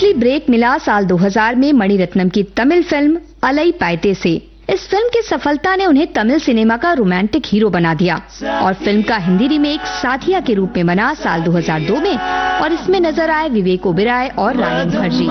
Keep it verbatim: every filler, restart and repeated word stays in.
असली ब्रेक मिला साल दो हज़ार में मणिरत्नम की तमिल फिल्म अलई पाइते से। इस फिल्म की सफलता ने उन्हें तमिल सिनेमा का रोमांटिक हीरो बना दिया और फिल्म का हिंदी रीमेक साथिया के रूप में बना साल दो हज़ार दो में और इसमें नजर आए विवेक ओबेरॉय और रानी मुखर्जी।